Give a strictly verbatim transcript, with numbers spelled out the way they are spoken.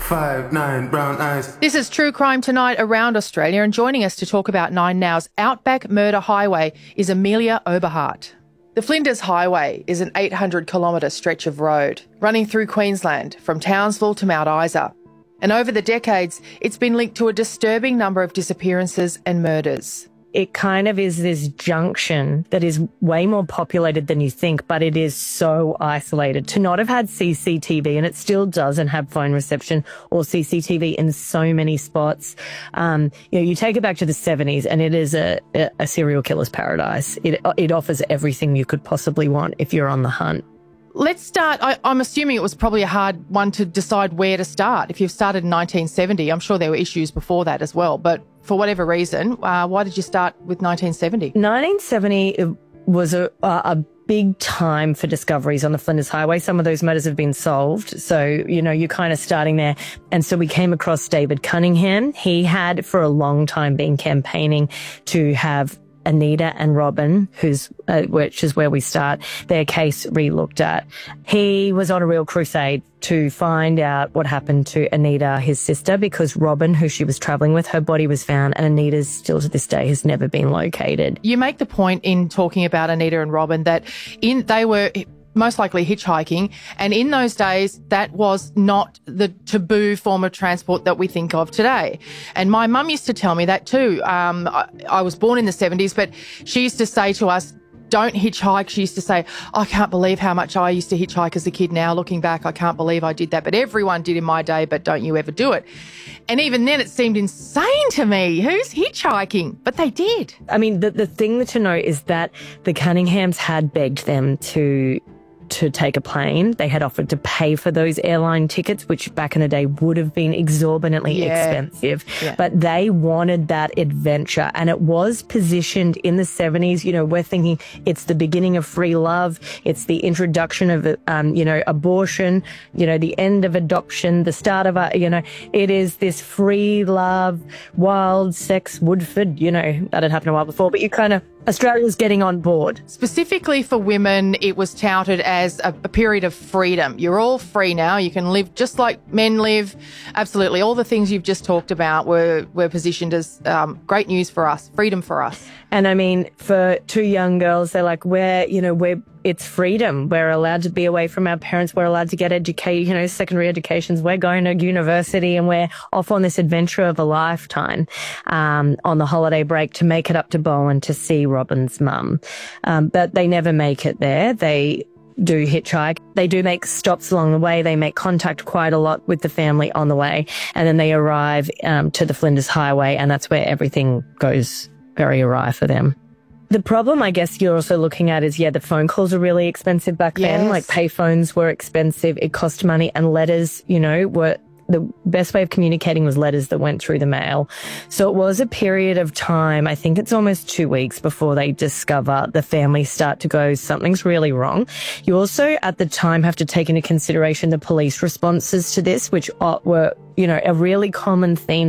five, nine, brown eyes. This is True Crime Tonight around Australia, and joining us to talk about Nine Now's Outback Murder Highway is Amelia Oberhardt. The Flinders Highway is an eight hundred kilometre stretch of road running through Queensland from Townsville to Mount Isa. And over the decades, it's been linked to a disturbing number of disappearances and murders. It kind of is this junction that is way more populated than you think, but it is so isolated. To not have had C C T V, and it still doesn't have phone reception or C C T V in so many spots. Um, you know, you take it back to the seventies and it is a, a serial killer's paradise. It, it offers everything you could possibly want if you're on the hunt. Let's start. I, I'm assuming it was probably a hard one to decide where to start. If you've started in nineteen seventy, I'm sure there were issues before that as well. But for whatever reason, uh, why did you start with nineteen seventy? nineteen seventy was a, a big time for discoveries on the Flinders Highway. Some of those murders have been solved. So, you know, you're kind of starting there. And so we came across David Cunningham. He had for a long time been campaigning to have Anita and Robin, who's uh, which is where we start, their case re-looked at. He was on a real crusade to find out what happened to Anita, his sister, because Robin, who she was travelling with, her body was found, and Anita's still to this day has never been located. You make the point in talking about Anita and Robin that in they were most likely hitchhiking, and in those days that was not the taboo form of transport that we think of today. And my mum used to tell me that too. Um, I, I was born in the seventies, but she used to say to us, don't hitchhike. She used to say, I can't believe how much I used to hitchhike as a kid. Now looking back, I can't believe I did that, but everyone did in my day, but don't you ever do it. And even then it seemed insane to me. Who's hitchhiking? But they did. I mean, the, the thing to note is that the Cunninghams had begged them to to take a plane. They had offered to pay for those airline tickets, which back in the day would have been exorbitantly yeah. expensive. Yeah. But they wanted that adventure. And it was positioned in the seventies. You know, we're thinking it's the beginning of free love. It's the introduction of, um, you know, abortion, you know, the end of adoption, the start of, a, you know, it is this free love, wild sex, Woodford, you know, that had happened a while before, but you kind of, Australia's getting on board. Specifically for women, it was touted as a, a period of freedom. You're all free now. You can live just like men live. Absolutely. All the things you've just talked about were, were positioned as um, great news for us, freedom for us. And I mean, for two young girls, they're like, we're, you know, we're, it's freedom. We're allowed to be away from our parents. We're allowed to get educate, you know, secondary educations. We're going to university and we're off on this adventure of a lifetime, um, on the holiday break to make it up to Bowen to see Robin's mum. Um, but they never make it there. They do hitchhike. They do make stops along the way. They make contact quite a lot with the family on the way. And then they arrive, um, to the Flinders Highway, and that's where everything goes very awry for them. The problem, I guess, you're also looking at is, yeah, the phone calls are really expensive back yes. then. Like payphones were expensive. It cost money, and letters, you know, were the best way of communicating was letters that went through the mail. So it was a period of time, I think it's almost two weeks before they discover, the family start to go, something's really wrong. You also at the time have to take into consideration the police responses to this, which were, you know, a really common theme